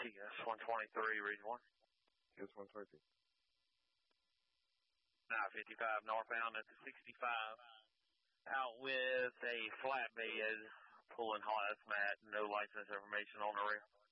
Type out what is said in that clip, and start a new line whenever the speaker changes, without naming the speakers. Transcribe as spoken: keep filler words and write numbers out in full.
T S one twenty-three, region one.
T S one twenty-three.
nine fifty-five northbound at the sixty-five. Out with a flatbed pulling hot mat, no license information on the rear.